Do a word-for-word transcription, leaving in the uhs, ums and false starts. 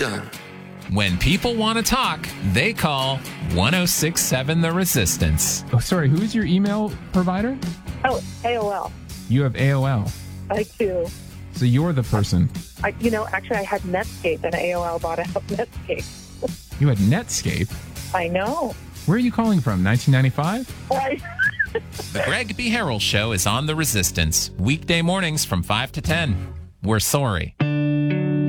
Done. When people want to talk, they call one oh six point seven The Resistance. Oh, sorry. Who is your email provider? Oh, A O L. You have A O L. I do. So you're the person. I, you know, actually, I had Netscape, and A O L bought out Netscape. You had Netscape? I know. Where are you calling from? nineteen ninety-five? Right. The Greg B. Harrell Show is on The Resistance, weekday mornings from five to ten. We're sorry.